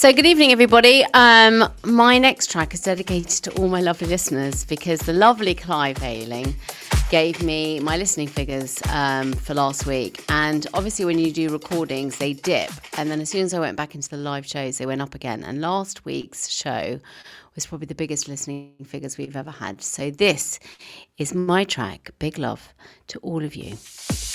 So good evening, everybody. My next track is dedicated to all my lovely listeners because the lovely Clive Ayling gave me my listening figures for last week. And obviously when you do recordings, they dip. And then as soon as I went back into the live shows, they went up again. And last week's show was probably the biggest listening figures we've ever had. So this is my track, Big Love, to all of you.